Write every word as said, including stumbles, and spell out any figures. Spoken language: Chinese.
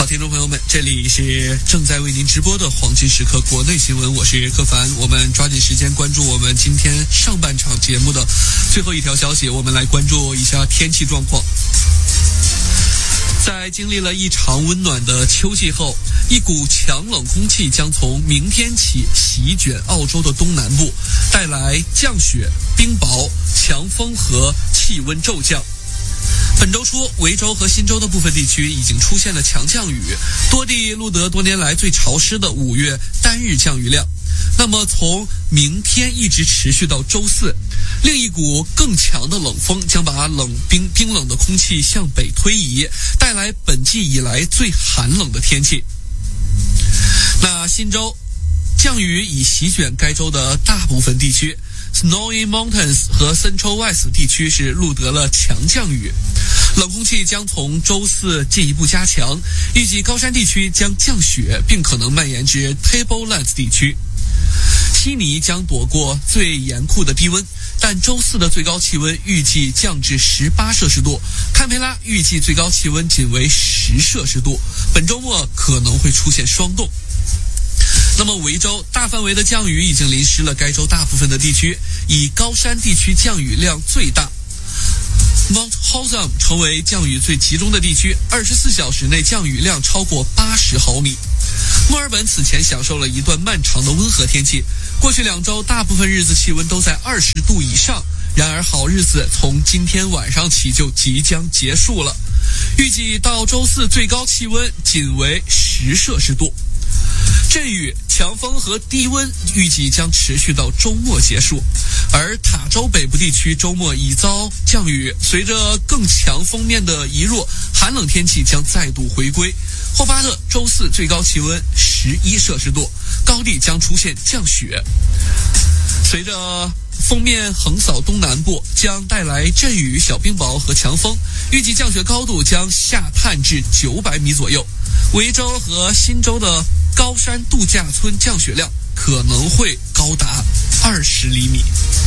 听众朋友们，这里是正在为您直播的黄金时刻国内新闻，我是柯凡。我们抓紧时间关注我们今天上半场节目的最后一条消息，我们来关注一下天气状况。在经历了一场温暖的秋季后，一股强冷空气将从明天起席卷澳洲的东南部，带来降雪、冰雹、强风和气温骤降。本周初，维州和新州的部分地区已经出现了强降雨，多地录得多年来最潮湿的五月单日降雨量。那么从明天一直持续到周四，另一股更强的冷锋将把冷冰冰冷的空气向北推移，带来本季以来最寒冷的天气。那新州降雨已席卷该州的大部分地区， Snowy Mountains 和 Central West 地区是录得了强降雨。冷空气将从周四进一步加强，预计高山地区将降雪，并可能蔓延至 Tablelands 地区。悉尼将躲过最严酷的低温，但周四的最高气温预计降至十八摄氏度，堪培拉预计最高气温仅为十摄氏度，本周末可能会出现霜冻。那么维州大范围的降雨已经淋湿了该州大部分的地区，以高山地区降雨量最大。Mount Hotham 成为降雨最集中的地区，二十四小时内降雨量超过八十毫米。墨尔本此前享受了一段漫长的温和天气，过去两周大部分日子气温都在二十度以上，然而好日子从今天晚上起就即将结束了，预计到周四最高气温仅为十摄氏度。阵雨、强风和低温预计将持续到周末结束，而塔州北部地区周末已遭降雨，随着更强锋面的移入，寒冷天气将再度回归。霍巴特周四最高气温十一摄氏度，高地将出现降雪。随着锋面横扫东南部，将带来阵雨、小冰雹和强风，预计降雪高度将下探至九百米左右。维州和新州的高山度假村降雪量可能会高达二十厘米。